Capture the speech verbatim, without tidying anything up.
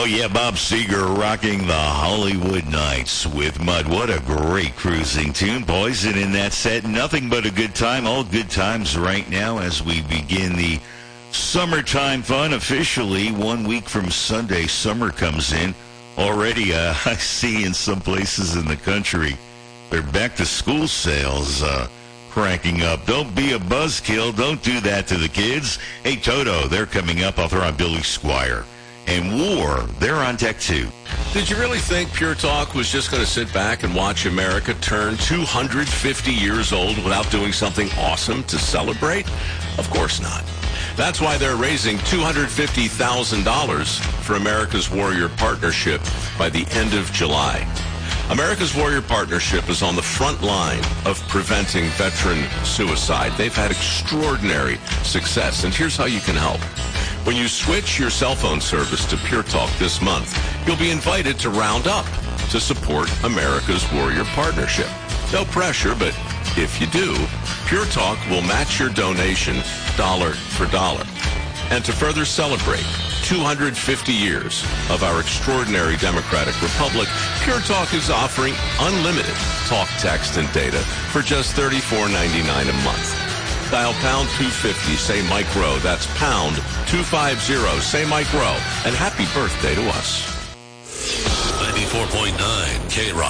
yeah, Bob Seger rocking the Hollywood Nights with Mud. What a great cruising tune. Poison in that set. Nothing but a good time. All good times right now as we begin the summertime fun. Officially, one week from Sunday, summer comes in. Already, uh, I see in some places in the country, their back-to-school sales uh, cranking up. Don't be a buzzkill. Don't do that to the kids. Hey, Toto, they're coming up. I'll throw on Billy Squire. And War, they're on deck too. Did you really think Pure Talk was just going to sit back and watch America turn two hundred fifty years old without doing something awesome to celebrate? Of course not. That's why they're raising two hundred fifty thousand dollars for America's Warrior Partnership by the end of July. America's Warrior Partnership is on the front line of preventing veteran suicide. They've had extraordinary success, and here's how you can help. When you switch your cell phone service to Pure Talk this month, you'll be invited to round up to support America's Warrior Partnership. No pressure, but if you do, Pure Talk will match your donation dollar for dollar. And to further celebrate two hundred fifty years of our extraordinary democratic republic, Pure Talk is offering unlimited talk, text, and data for just thirty-four ninety-nine a month. Dial pound two fifty, say Mike Rowe. That's pound two fifty, say Mike Rowe. And happy birthday to us. ninety-four point nine K-Rock.